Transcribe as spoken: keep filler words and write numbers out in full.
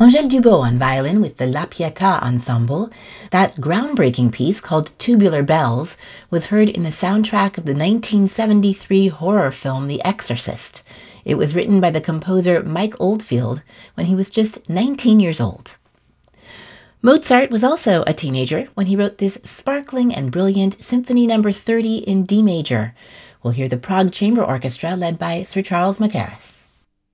Angèle Dubot on violin with the La Pietà Ensemble. That groundbreaking piece, called Tubular Bells, was heard in the soundtrack of the nineteen seventy-three horror film The Exorcist. It was written by the composer Mike Oldfield when he was just nineteen years old. Mozart was also a teenager when he wrote this sparkling and brilliant Symphony Number thirty in D major. We'll hear the Prague Chamber Orchestra led by Sir Charles Mackerras.